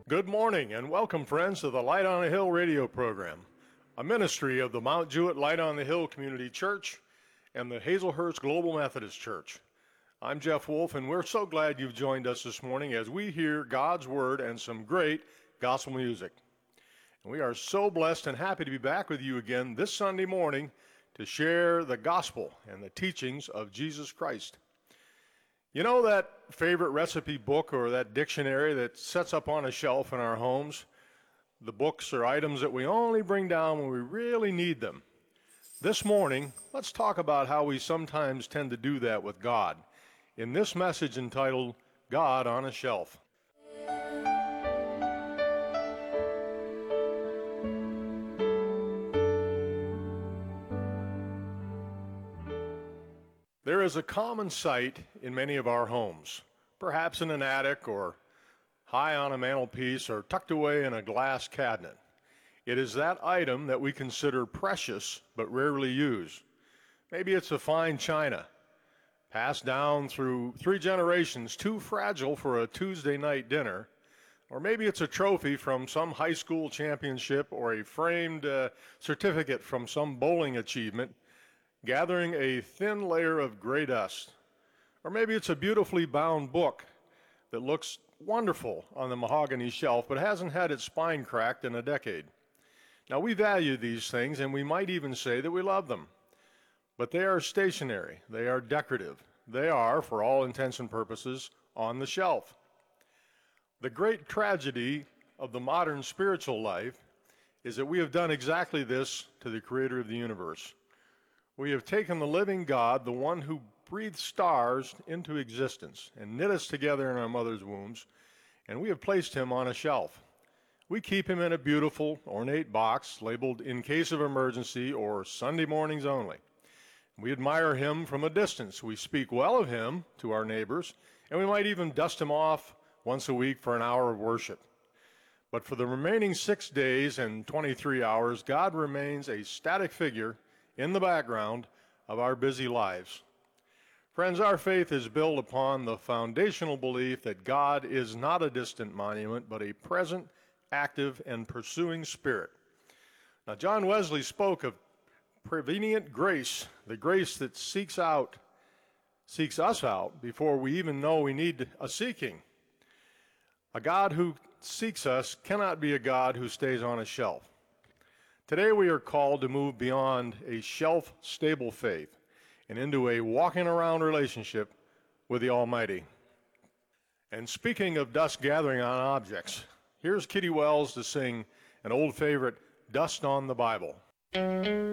Good morning and welcome, friends, to the Light on the Hill radio program, a ministry of the Mount Jewett Light on the Hill Community Church and the Hazelhurst Global Methodist Church. I'm Jeff Wolf, and we're so glad you've joined us this morning as we hear God's Word and some great gospel music. And we are so blessed and happy to be back with you again this Sunday morning to share the gospel and the teachings of Jesus Christ. You know that favorite recipe book or that dictionary that sits up on a shelf in our homes? The books are items that we only bring down when we really need them. This morning, let's talk about how we sometimes tend to do that with God in this message entitled, God on a Shelf. There is a common sight in many of our homes, perhaps in an attic or high on a mantelpiece or tucked away in a glass cabinet. It is that item that we consider precious but rarely use. Maybe it's a fine china, passed down through 3 generations, too fragile for a Tuesday night dinner. Or maybe it's a trophy from some high school championship or a framed certificate from some bowling achievement, gathering a thin layer of gray dust. Or maybe it's a beautifully bound book that looks wonderful on the mahogany shelf but hasn't had its spine cracked in a decade. Now, we value these things, and we might even say that we love them. But they are stationary. They are decorative. They are, for all intents and purposes, on the shelf. The great tragedy of the modern spiritual life is that we have done exactly this to the Creator of the universe. We have taken the living God, the one who breathed stars into existence and knit us together in our mother's wombs, and we have placed him on a shelf. We keep him in a beautiful, ornate box labeled "In Case of Emergency" or "Sunday Mornings Only." We admire him from a distance. We speak well of him to our neighbors, and we might even dust him off once a week for an hour of worship. But for the remaining 6 days and 23 hours, God remains a static figure in the background of our busy lives. Friends, our faith is built upon the foundational belief that God is not a distant monument, but a present, active, and pursuing spirit. Now, John Wesley spoke of prevenient grace, the grace that seeks us out before we even know we need a seeking. A God who seeks us cannot be a God who stays on a shelf. Today we are called to move beyond a shelf-stable faith and into a walking-around relationship with the Almighty. And speaking of dust gathering on objects, here's Kitty Wells to sing an old favorite, "Dust on the Bible."